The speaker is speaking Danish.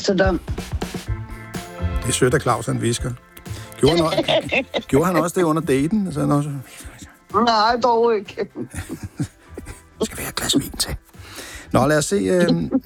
Amsterdam. Det er sødt, at Claus han visker. Gjorde han også det under daten? Altså, også... Nej, dog ikke. Det skal være et glas vin til. Nå, lad os se.